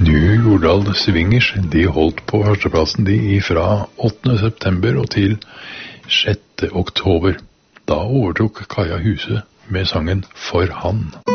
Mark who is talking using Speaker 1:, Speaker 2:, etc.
Speaker 1: New Jordal Swingers, de holdt på førsteplassen fra 8. september og til 6. oktober. Da overtok Kaja Huse med sangen For Han.